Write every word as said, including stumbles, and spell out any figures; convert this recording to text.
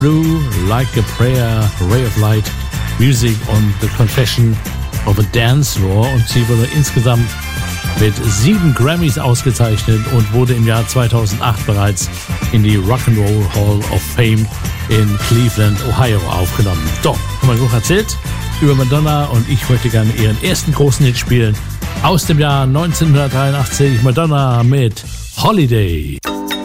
Blue, Like a Prayer, Ray of Light, Music und The Confession of a Dance Floor. Und sie wurde insgesamt mit sieben Grammys ausgezeichnet und wurde im Jahr zweitausendacht bereits in die Rock'n'Roll Hall of Fame in Cleveland, Ohio aufgenommen. Doch, haben wir genug erzählt über Madonna und ich möchte gerne ihren ersten großen Hit spielen aus dem Jahr neunzehnhundertdreiundachtzig. Madonna mit Holiday.